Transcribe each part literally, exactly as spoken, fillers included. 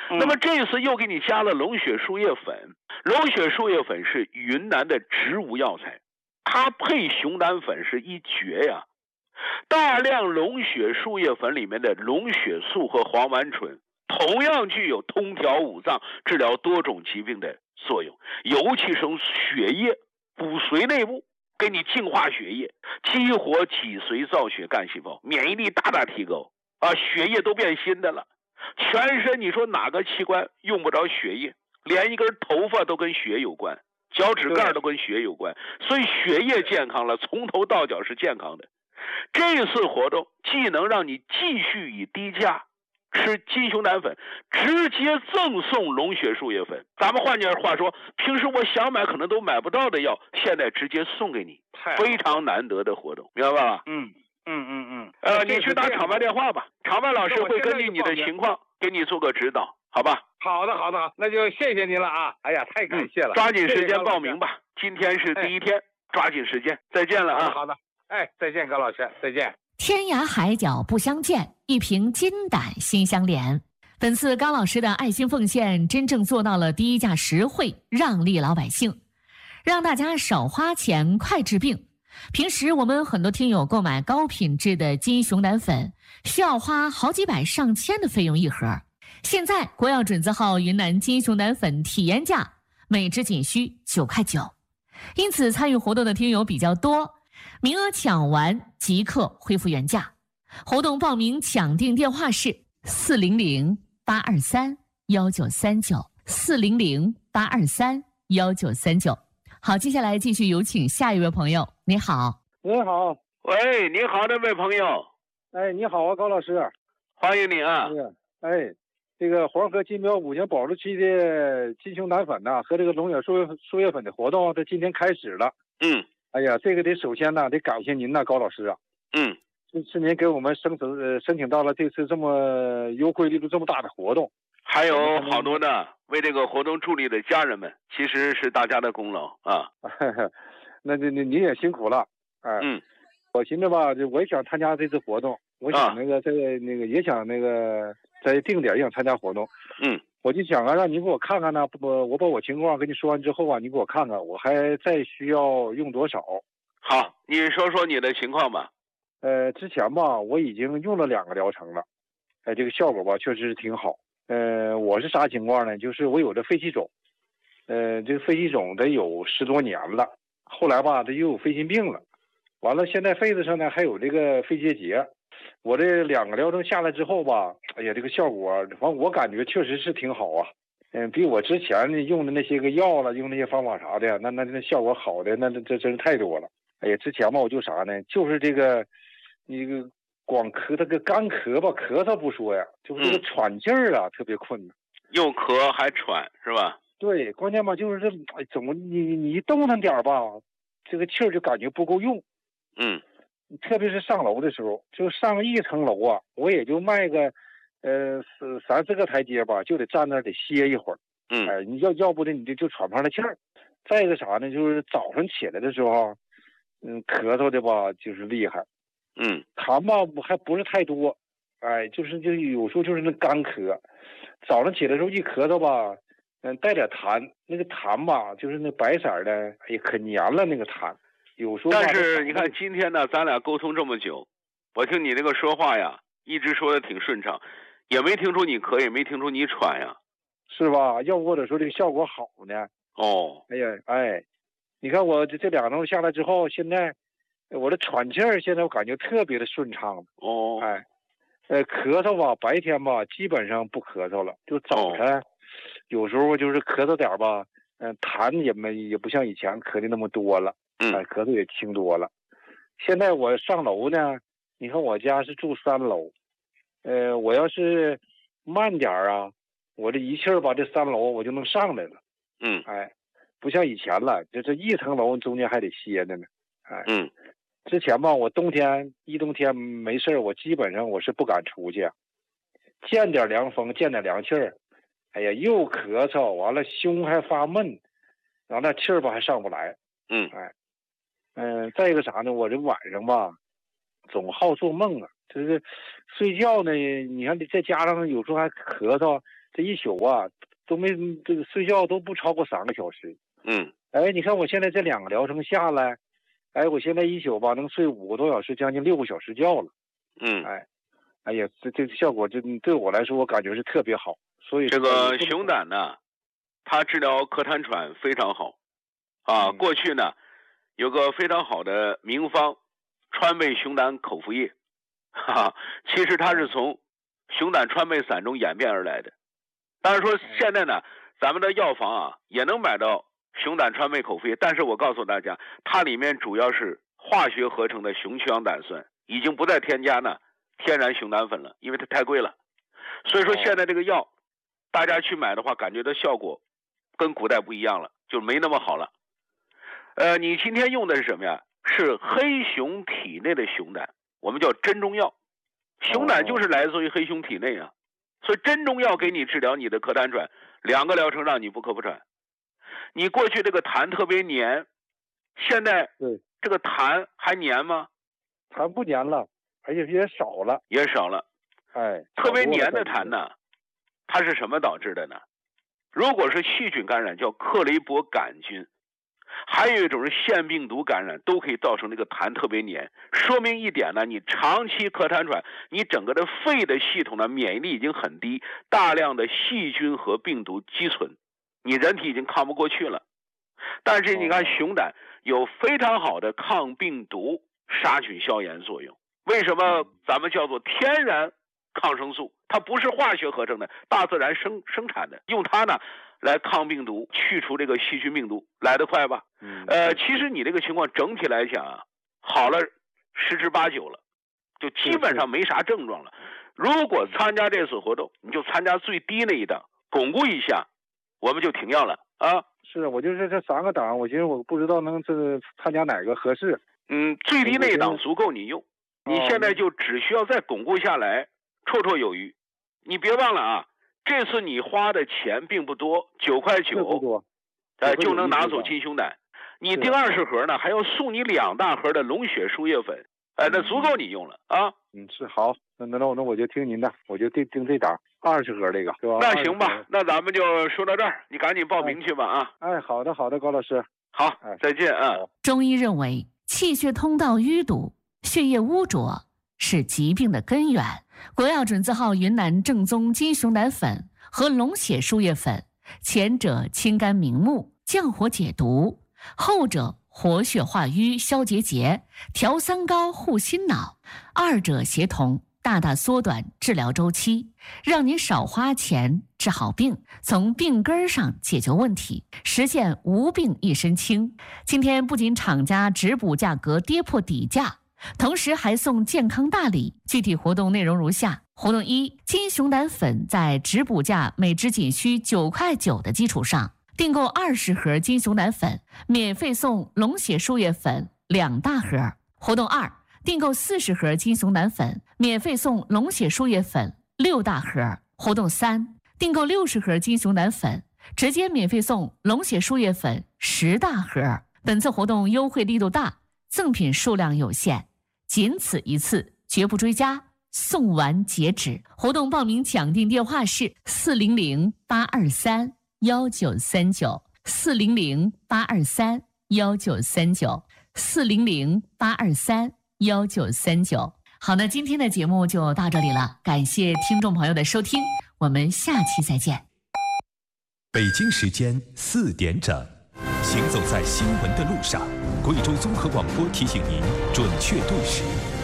那么这次又给你加了龙血树叶粉，龙血树叶粉是云南的植物药材，它配熊胆粉是一绝呀。大量龙血树叶粉里面的龙血素和黄烷醇同样具有通调五脏、治疗多种疾病的作用，尤其是血液骨髓内部，给你净化血液，激活脊髓造血干细胞，免疫力大大提高啊，血液都变新的了。全身你说哪个器官用不着血液？连一根头发都跟血有关，脚趾盖都跟血有关，所以血液健康了，从头到脚是健康的。这次活动既能让你继续以低价吃金熊胆粉，直接赠送龙血树叶粉。咱们换句话说，平时我想买可能都买不到的药，现在直接送给你，非常难得的活动，明白吧？ 嗯嗯嗯嗯。 呃，你去打厂办电话吧，厂办老师会根据你的情况给你做个指导，好吧？ 好的，好的，好，那就谢谢您了啊！哎呀，太感谢了， 嗯、抓紧时间报名吧。今天是第一天，哎、抓紧时间。再见了啊！ 好的，哎，再见，高老师，再见。 天涯海角不相见，一瓶金胆心相连。本次高老师的爱心奉献，真正做到了低价实惠，让利老百姓，让大家少花钱，快治病。平时我们很多听友购买高品质的金熊胆粉，需要花好几百上千的费用一盒。现在国药准字号云南金熊胆粉体验价每支仅需九块九，因此参与活动的听友比较多，名额抢完即刻恢复原价。活动报名抢订电话是四零零八二三幺九三九四零零八二三幺九三九。好，接下来继续有请下一位朋友。你好。 你好。 喂，你好，这位朋友。 哎，你好啊，高老师。 欢迎你啊。 哎，这个黄河金标五行保质期的金熊胆粉呐、啊，和这个龙血树叶树叶粉的活动，这今天开始了。 嗯。 哎呀，这个得首先呢，得感谢您呐，高老师啊。 嗯。 是是您给我们申请呃申请到了这次这么优惠力度这么大的活动。 还有好多的为这个活动助力的家人们，其实是大家的功劳啊。 那那那您也辛苦了。哎。 嗯。 我寻思吧，我也想参加这次活动，我想那个在、啊、那个也想那个在定点也想参加活动。 嗯。 我就想啊，让您给我看看呢，我我把我情况跟你说完之后啊，你给我看看，我还再需要用多少？ 好，你说说你的情况吧。 呃，之前吧，我已经用了两个疗程了，哎、呃，这个效果吧确实是挺好。呃，我是啥情况呢？就是我有这肺气肿，呃，这个肺气肿得有十多年了，后来吧，这又有肺心病了，完了现在肺子上呢还有这个肺结节。我这两个疗程下来之后吧，哎呀，这个效果，反正我感觉确实是挺好啊。嗯，比我之前用的那些个药了，用那些方法啥的，那那那效果好的，那这真是太多了。哎呀，之前吧，我就啥呢？就是这个，你个光咳，这个干咳吧，咳嗽不说呀，就是这个喘气儿啊，嗯、特别困难。 又咳还喘是吧？ 对，关键吧就是这，哎，怎么你你一动弹点吧，这个气儿就感觉不够用。 嗯。 特别是上楼的时候，就上一层楼啊，我也就迈个，呃，三四个台阶吧，就得站那儿得歇一会儿。 嗯， 哎，你要要不的你就就喘不上来气儿。再一个啥呢，就是早上起来的时候，嗯，咳嗽的吧就是厉害。 嗯， 痰吧还不是太多，哎，就是就有时候就是那干咳。早上起来的时候一咳嗽吧，嗯，带点痰，那个痰吧就是那白色的，哎呀，可黏了那个痰。有时候， 但是你看今天呢，咱俩沟通这么久，我听你那个说话呀，一直说的挺顺畅，也没听出你咳，也没听出你喘呀， 是吧？要不或者说这个效果好呢？ 哦， 哎呀，哎，你看我这这两周下来之后，现在我的喘气儿现在我感觉特别的顺畅。 哦， 哎，呃，咳嗽吧，白天吧基本上不咳嗽了，就早晨、哦、有时候就是咳嗽点吧，嗯、呃，痰也没也不像以前咳的那么多了。 嗯， 哎，咳嗽也轻多了。现在我上楼呢，你看我家是住三楼，呃，我要是慢点啊，我这一气儿把这三楼我就能上来了。 嗯， 哎，不像以前了，这这一层楼中间还得歇着呢。哎， 嗯， 之前吧，我冬天一冬天没事我基本上我是不敢出去，见点凉风，见点凉气儿，哎呀，又咳嗽，完了胸还发闷，然后那气儿吧还上不来。 嗯， 哎。嗯、呃，再一个啥呢？我这晚上吧，总好做梦啊，就是睡觉呢。你看，再加上有时候还咳嗽， 这一宿啊都没这个睡觉都不超过三个小时。 嗯， 哎，你看我现在这两个疗程下来，哎，我现在一宿吧能睡五个多小时，将近六个小时觉了。 嗯， 哎，哎呀，这这效果这对我来说我感觉是特别好。所以这个熊胆呢，它治疗咳痰喘非常好啊。 嗯、 过去呢有个非常好的名方，川贝熊胆口服液，哈哈，其实它是从熊胆川贝散中演变而来的。当然说现在呢，咱们的药房啊也能买到熊胆川贝口服液，但是我告诉大家，它里面主要是化学合成的熊曲氧胆酸，已经不再添加呢天然熊胆粉了，因为它太贵了。所以说现在这个药，大家去买的话，感觉到效果跟古代不一样了，就没那么好了。呃，你今天用的是什么呀？是黑熊体内的熊胆，我们叫真中药。熊胆就是来自于黑熊体内啊，所以真中药给你治疗你的咳痰喘，两个疗程让你不咳不喘。你过去这个痰特别黏，现在这个痰还黏吗？ 痰不黏了，而且也少了， 也少了。 哎， 特别黏的痰呢，它是什么导致的呢？如果是细菌感染，叫克雷伯杆菌。还有一种是腺病毒感染，都可以造成这个痰特别黏。说明一点呢，你长期咳痰喘，你整个的肺的系统呢免疫力已经很低，大量的细菌和病毒积存，你人体已经抗不过去了。但是你看熊胆有非常好的抗病毒、杀菌消炎作用。为什么咱们叫做天然抗生素？它不是化学合成的，大自然生生产的，用它呢来抗病毒，去除这个细菌病毒，来得快吧？嗯，呃，其实你这个情况整体来讲啊，好了十之八九了，就基本上没啥症状了。如果参加这次活动，你就参加最低那一档，巩固一下，我们就停药了啊。 是，我就是这三个档，我觉得我不知道能这参加哪个合适。 嗯，最低那一档足够你用，你现在就只需要再巩固下来，绰绰有余。你别忘了啊。这次你花的钱并不多，九块九，呃，就能拿走金熊胆。你订二十盒呢，还要送你两大盒的龙血输液粉，哎，那足够你用了啊。 嗯，是好，那那那我就听您的，我就订订这档二十盒这个，是吧？ 那行吧，那咱们就说到这儿，你赶紧报名去吧啊。 哎，好的好的，高老师， 好，哎、再见啊。 中医认为，气血通道淤堵、血液污浊是疾病的根源。国药准字号云南正宗金熊胆粉和龙血输液粉，前者清肝明目、降火解毒，后者活血化瘀、消结节、调三高、护心脑，二者协同，大大缩短治疗周期，让您少花钱治好病，从病根上解决问题，实现无病一身轻。今天不仅厂家直补价格跌破底价，同时还送健康大礼，具体活动内容如下：活动一，金熊胆粉在直补价每支仅需九块九的基础上，订购二十盒金熊胆粉，免费送龙血输液粉两大盒。活动二，订购四十盒金熊胆粉，免费送龙血输液粉六大盒。活动三，订购六十盒金熊胆粉，直接免费送龙血输液粉十大盒。本次活动优惠力度大，赠品数量有限，仅此一次，绝不追加，送完截止。活动报名抢订电话是四零零八二三幺九三九，四零零八二三幺九三九，四零零八二三幺九三九。好的，今天的节目就到这里了，感谢听众朋友的收听，我们下期再见。 北京时间四点整，行走在新闻的路上，贵州综合广播提醒您准确度时。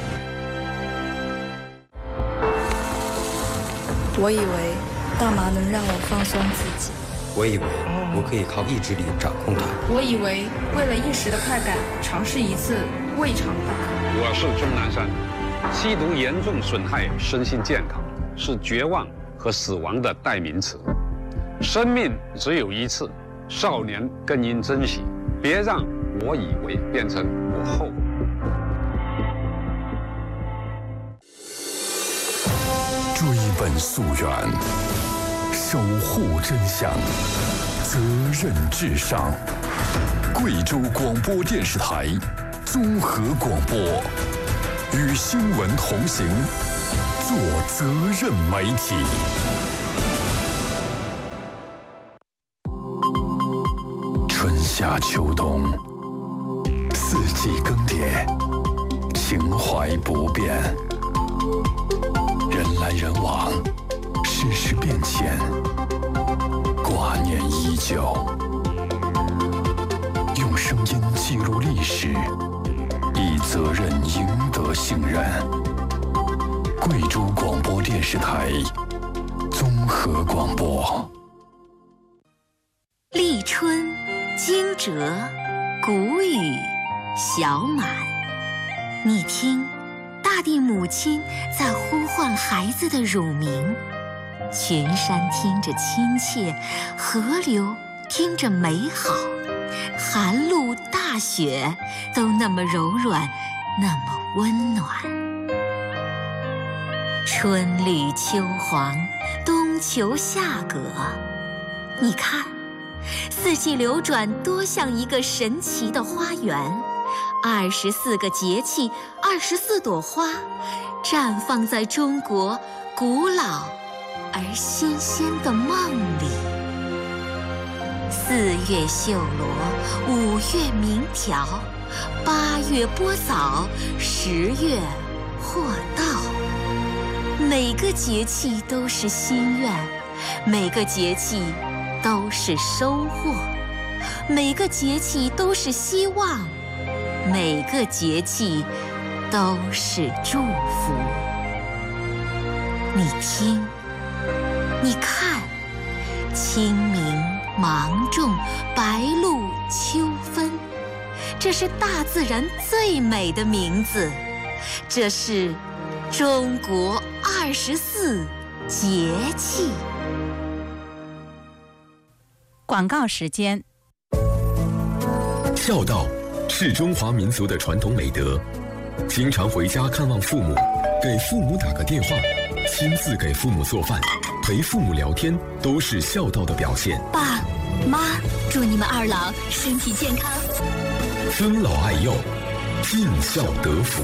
我以为大麻能让我放松自己， 我以为我可以靠意志力掌控它， 我以为为了一时的快感，尝试一次未尝不可。 我是钟南山，吸毒严重损害身心健康，是绝望和死亡的代名词。生命只有一次，少年更应珍惜，别让我以为变成我后悔。 追本溯源，守护真相，责任至上。贵州广播电视台综合广播，与新闻同行，做责任媒体。 夏秋冬，四季更迭，情怀不变。人来人往，世事变迁，挂念依旧。用声音记录历史，以责任赢得信任。贵州广播电视台综合广播。 立春，惊蛰，谷雨，小满。你听，大地母亲在呼唤孩子的乳名，群山听着亲切，河流听着美好，寒露大雪都那么柔软，那么温暖。春绿秋黄，冬秋夏葛，你看，四季流转多像一个神奇的花园，二十四个节气，二十四朵花，绽放在中国古老而新鲜的梦里。四月绣罗，五月鸣条，八月播枣，十月获稻。每个节气都是心愿，每个节气都是收获，每个节气都是希望，每个节气都是祝福。你听，你看，清明、芒种、白露、秋分，这是大自然最美的名字，这是中国二十四节气。 广告时间。 孝道是中华民族的传统美德，经常回家看望父母，给父母打个电话，亲自给父母做饭，陪父母聊天，都是孝道的表现。 爸妈，祝你们二老身体健康， 尊老爱幼，尽孝得福。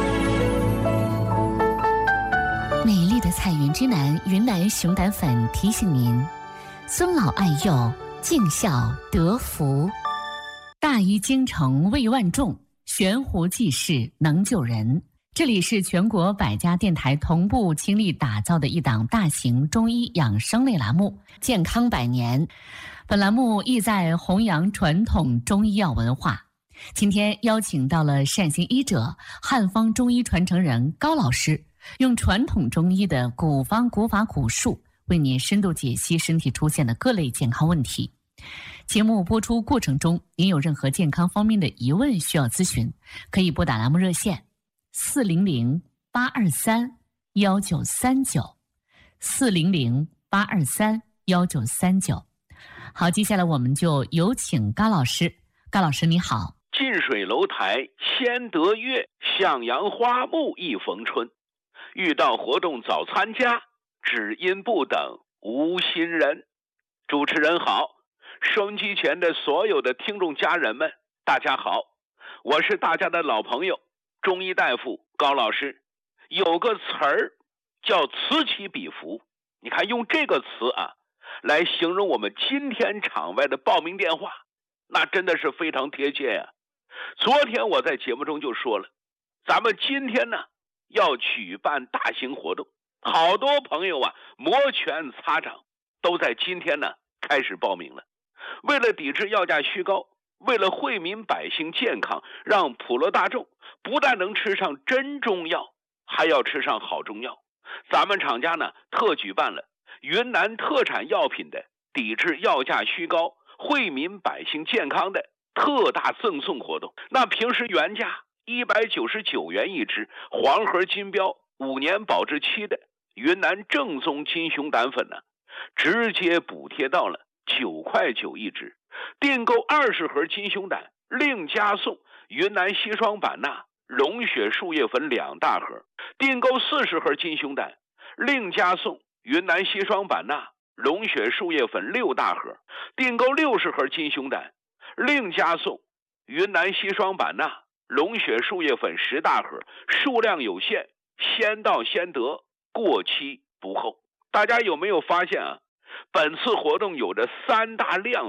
美丽的彩云之南云南熊胆粉提醒您：尊老爱幼，尽孝得福。大医精诚为万众，悬壶济世能救人。这里是全国百家电台同步倾力打造的一档大型中医养生类栏目《健康百年》。本栏目意在弘扬传统中医药文化。今天邀请到了善心医者、汉方中医传承人高老师，用传统中医的古方古法古术，为您深度解析身体出现的各类健康问题。节目播出过程中，您有任何健康方面的疑问需要咨询，可以拨打栏目热线四零零八二三幺九三九四零零八二三幺九三九。好，接下来我们就有请高老师。高老师你好。 近水楼台先得月，向阳花木易逢春。遇到活动早参加，只因不等无心人。主持人好，收音机前的所有的听众家人们，大家好，我是大家的老朋友中医大夫高老师。有个词儿叫此起彼伏，你看用这个词啊来形容我们今天场外的报名电话，那真的是非常贴切呀、啊。昨天我在节目中就说了，咱们今天呢要举办大型活动，好多朋友啊摩拳擦掌，都在今天呢开始报名了。为了抵制药价虚高，为了惠民百姓健康，让普罗大众不但能吃上真中药，还要吃上好中药，咱们厂家呢特举办了云南特产药品的抵制药价虚高、惠民百姓健康的特大赠送活动。那平时原价一百九十九元一支，黄盒金标五年保质期的云南正宗金熊胆粉呢，直接补贴到了九块九一支。订购二十盒金熊胆，另加送云南硒霜版纳、龙血树叶粉两大盒；订购四十盒金熊胆，另加送云南硒霜版纳、龙血树叶粉六大盒；订购六十盒金熊胆，另加送云南硒霜版纳、龙血树叶粉十大盒，数量有限，先到先得，过期不候。大家有没有发现啊？本次活动有着三大亮点，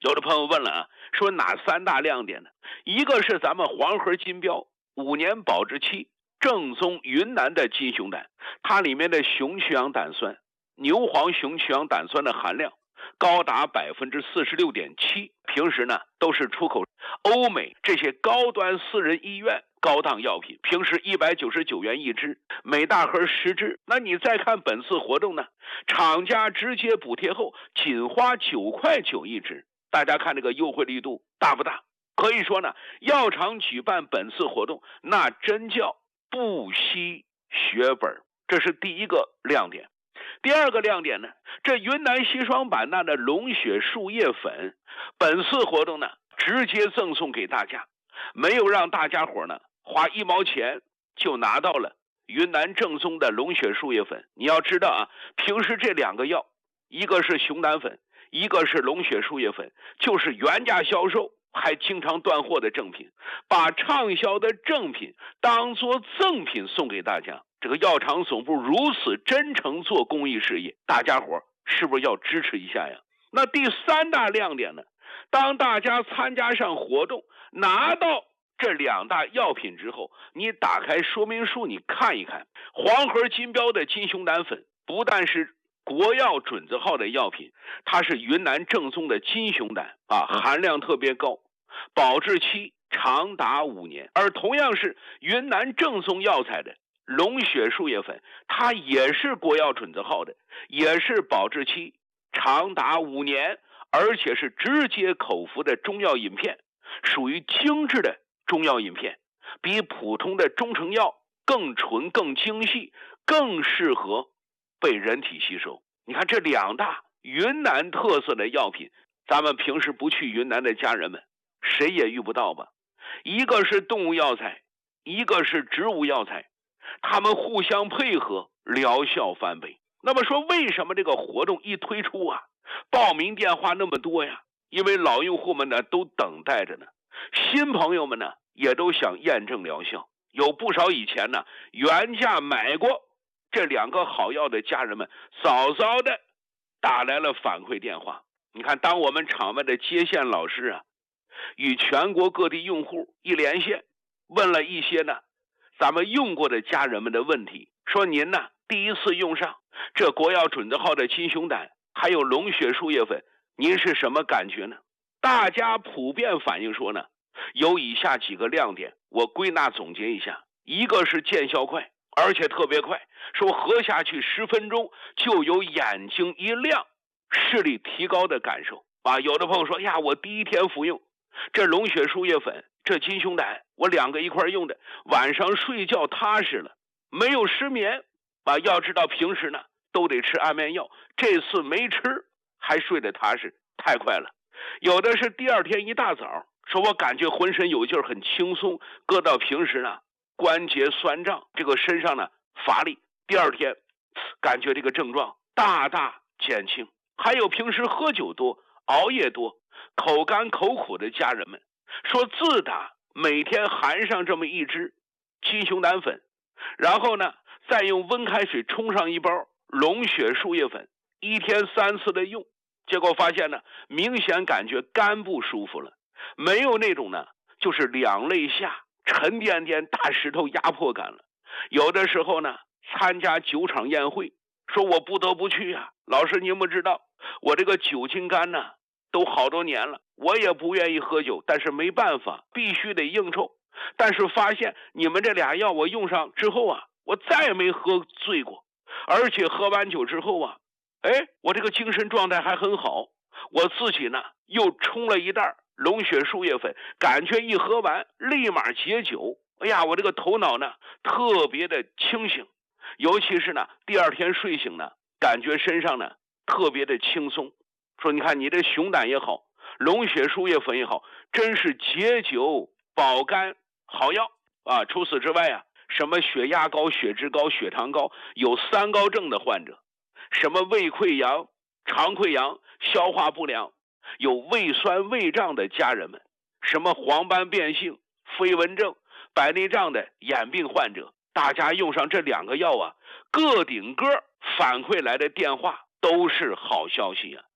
有的朋友问了啊，说哪三大亮点呢？一个是咱们黄河金标五年保质期正宗云南的金熊胆，它里面的雄曲氧胆酸、牛黄雄曲氧胆酸的含量高达百分之四十六点七，平时呢都是出口欧美这些高端私人医院高档药品，平时一百九十九元一支，每大盒十支。那你再看本次活动呢，厂家直接补贴后仅花九块九一支，大家看这个优惠力度大不大？可以说呢，药厂举办本次活动，那真叫不惜血本，这是第一个亮点。第二个亮点呢，这云南硒霜版纳的龙血树叶粉，本次活动呢直接赠送给大家，没有让大家伙呢花一毛钱就拿到了云南正宗的龙血树叶粉。你要知道啊，平时这两个药，一个是熊胆粉，一个是龙血树叶粉，就是原价销售还经常断货的正品，把畅销的正品当作赠品送给大家。这个药厂总部如此真诚做公益事业，大家伙是不是要支持一下呀？那第三大亮点呢，当大家参加上活动，拿到这两大药品之后，你打开说明书你看一看，黄河金标的金熊胆粉不但是国药准字号的药品，它是云南正宗的金熊胆啊，含量特别高，保质期长达五年。而同样是云南正宗药材的龙血树叶粉，它也是国药准字号的，也是保质期长达五年，而且是直接口服的中药饮片，属于精致的中药饮片，比普通的中成药更纯、更精细，更适合被人体吸收。你看这两大云南特色的药品，咱们平时不去云南的家人们谁也遇不到吧？一个是动物药材，一个是植物药材，他们互相配合，疗效翻倍。那么说为什么这个活动一推出啊，报名电话那么多呀？因为老用户们呢都等待着呢，新朋友们呢也都想验证疗效，有不少以前呢原价买过这两个好药的家人们早早的打来了反馈电话。你看，当我们场外的接线老师啊与全国各地用户一连线，问了一些呢咱们用过的家人们的问题，说您呢第一次用上这国药准字号的金熊胆还有龙血树叶粉，您是什么感觉呢？大家普遍反映说呢，有以下几个亮点，我归纳总结一下。一个是见效快，而且特别快，说喝下去十分钟就有眼睛一亮、视力提高的感受啊。有的朋友说呀，我第一天服用这龙血树叶粉、这金熊胆，我两个一块用的，晚上睡觉踏实了，没有失眠啊。要知道平时呢都得吃安眠药，这次没吃还睡得踏实，太快了。有的是第二天一大早说我感觉浑身有劲儿，很轻松，搁到平时呢关节酸胀，这个身上呢乏力，第二天感觉这个症状大大减轻。还有平时喝酒多、熬夜多、口干口苦的家人们说，自打每天含上这么一支金熊胆粉，然后呢再用温开水冲上一包龙血树叶粉，一天三次的用，结果发现呢明显感觉肝不舒服了，没有那种呢就是两肋下沉甸甸大石头压迫感了。有的时候呢参加酒场宴会，说我不得不去啊，老师您不知道我这个酒精肝呢都好多年了，我也不愿意喝酒，但是没办法必须得应酬。但是发现你们这俩药我用上之后啊，我再也没喝醉过，而且喝完酒之后啊，哎，我这个精神状态还很好。我自己呢又冲了一袋龙血树叶粉，感觉一喝完立马解酒，哎呀，我这个头脑呢特别的清醒，尤其是呢第二天睡醒呢，感觉身上呢特别的轻松。说你看你这熊胆也好，龙血树叶粉也好，真是解酒保肝好药啊。除此之外啊，什么血压高、血脂高、血糖高，有三高症的患者，什么胃溃疡、肠溃疡、消化不良，有胃酸胃胀的家人们，什么黄斑变性、飞蚊症、白内障的眼病患者，大家用上这两个药啊，个顶个反馈来的电话都是好消息啊。